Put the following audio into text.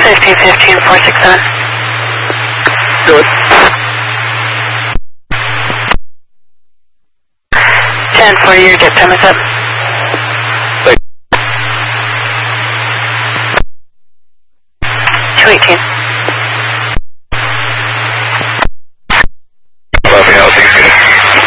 1515 467. Do it. 10 for your dip time is up. Thank 218.